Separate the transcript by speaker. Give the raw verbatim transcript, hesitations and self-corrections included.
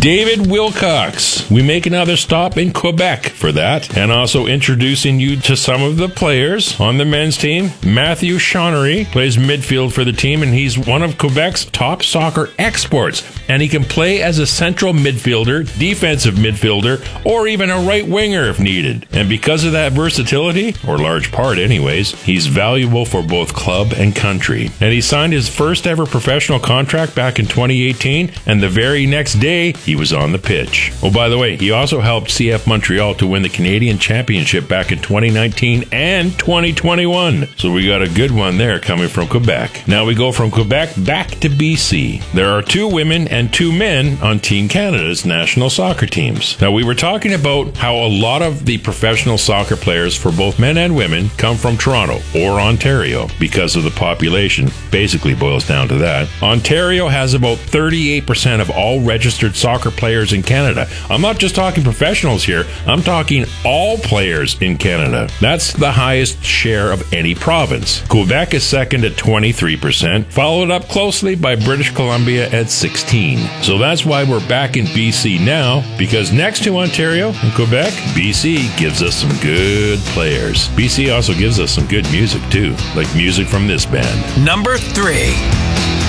Speaker 1: David Wilcox. We make another stop in Quebec for that. And also introducing you to some of the players on the men's team. Matthew Chaunery plays midfield for the team, and he's one of Quebec's top soccer exports. And he can play as a central midfielder, defensive midfielder, or even a right winger if needed. And because of that versatility, or large part anyways, he's valuable for both club and country. And he signed his first ever professional contract back in twenty eighteen, and the very next day, he was on the pitch. Oh, by the way, he also helped C F Montreal to win the Canadian Championship back in twenty nineteen and twenty twenty-one. So we got a good one there coming from Quebec. Now we go from Quebec back to B C. There are two women and two men on Team Canada's national soccer teams. Now we were talking about how a lot of the professional soccer players for both men and women come from Toronto or Ontario because of the population. Basically boils down to that. Ontario has about thirty-eight percent of all registered soccer players in Canada. I'm not just talking professionals here, I'm talking all players in Canada. That's the highest share of any province. Quebec is second at twenty-three percent, followed up closely by British Columbia at sixteen. So that's why we're back in B C now, because next to Ontario and Quebec, B C gives us some good players. B C also gives us some good music too, like music from this band.
Speaker 2: Number three.